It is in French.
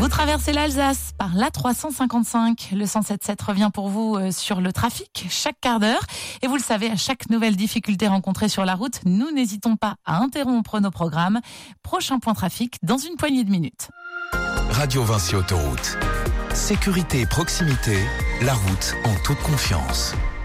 Vous traversez l'Alsace par l'A355. Le 107.7 revient pour vous sur le trafic chaque quart d'heure. Et vous le savez, à chaque nouvelle difficulté rencontrée sur la route, nous n'hésitons pas à interrompre nos programmes. Prochain point trafic dans une poignée de minutes. Radio Vinci Autoroute. Sécurité et proximité, la route en toute confiance.